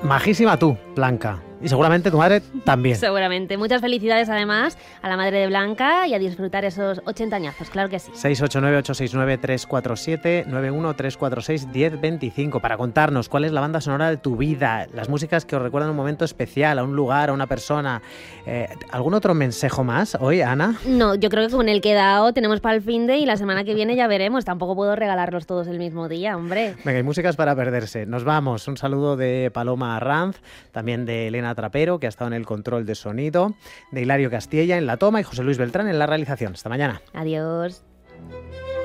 Majísima tú, Blanca. Y seguramente tu madre también. Seguramente. Muchas felicidades además a la madre de Blanca y a disfrutar esos 80 añazos, claro que sí. 689-869-347, 91-346-1025 para contarnos cuál es la banda sonora de tu vida, las músicas que os recuerdan un momento especial, a un lugar, a una persona. ¿Algún otro mensaje más hoy, Ana? No, yo creo que con el que he dado tenemos para el finde y la semana que viene ya veremos. Tampoco puedo regalarlos todos el mismo día, hombre. Venga, hay músicas para perderse. Nos vamos. Un saludo de Paloma Arranz, también de Elena Trapero, que ha estado en el control de sonido, de Hilario Castilla en la toma y José Luis Beltrán en la realización. Hasta mañana. Adiós.